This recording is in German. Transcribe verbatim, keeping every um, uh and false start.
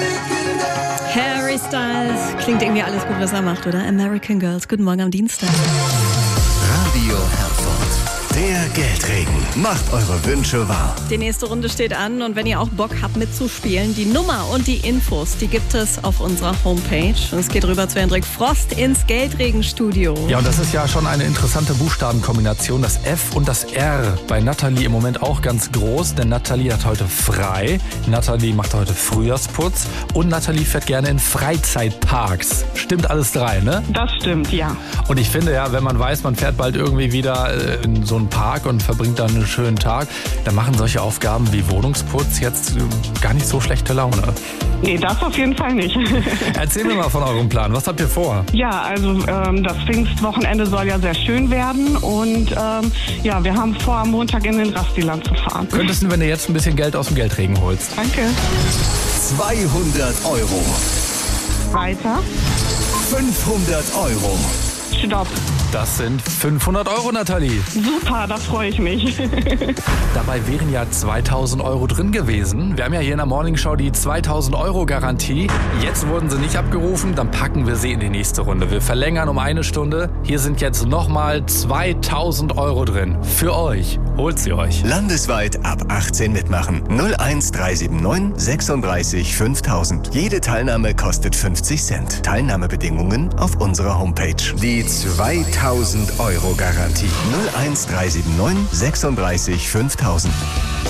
Harry Styles. Klingt irgendwie alles gut, was er macht, oder? American Girls. Guten Morgen am Dienstag. Radio Herford. Der Geldregen. Macht eure Wünsche wahr. Die nächste Runde steht an und wenn ihr auch Bock habt mitzuspielen, die Nummer und die Infos, die gibt es auf unserer Homepage. Und es geht rüber zu Hendrik Frost ins Geldregenstudio. Ja, und das ist ja schon eine interessante Buchstabenkombination, das F und das R. Bei Nathalie im Moment auch ganz groß, denn Nathalie hat heute frei. Nathalie macht heute Frühjahrsputz und Nathalie fährt gerne in Freizeitparks. Stimmt alles drei, ne? Das stimmt, ja. Und ich finde ja, wenn man weiß, man fährt bald irgendwie wieder in so einen Park und verbringt dann einen schönen Tag, dann machen solche Aufgaben wie Wohnungsputz jetzt gar nicht so schlechte Laune. Nee, das auf jeden Fall nicht. Erzähl mir mal von eurem Plan. Was habt ihr vor? Ja, also ähm, das Pfingstwochenende soll ja sehr schön werden und ähm, ja, wir haben vor, am Montag in den Rastiland zu fahren. Könntest du, wenn du jetzt ein bisschen Geld aus dem Geldregen holst? Danke. zweihundert Euro. Weiter. fünfhundert Euro. Stopp. Das sind fünfhundert Euro, Nathalie. Super, da freue ich mich. Dabei wären ja zweitausend Euro drin gewesen. Wir haben ja hier in der Morningshow die zweitausend Euro Garantie. Jetzt wurden sie nicht abgerufen, dann packen wir sie in die nächste Runde. Wir verlängern um eine Stunde. Hier sind jetzt nochmal zweitausend Euro drin. Für euch. Holt sie euch. Landesweit ab achtzehn mitmachen. null eins drei sieben neun sechsunddreißig fünftausend. Jede Teilnahme kostet fünfzig Cent. Teilnahmebedingungen auf unserer Homepage. Die zweitausend Euro Garantie. null eins drei sieben neun sechsunddreißig fünftausend.